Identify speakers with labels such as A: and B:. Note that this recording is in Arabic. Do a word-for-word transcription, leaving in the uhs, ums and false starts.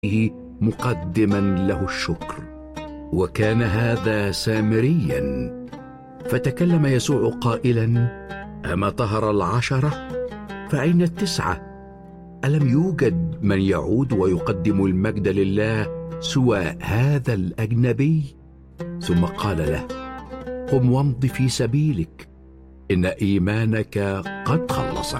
A: وجهه مقدما له الشكر. وكان هذا سامريا. فتكلم يسوع قائلا: أما طهر العشرة؟ فأين التسعة؟ ألم يوجد من يعود ويقدم المجد لله سوى هذا الأجنبي؟ ثم قال له: قم وامض في سبيلك، إن إيمانك قد خلصك.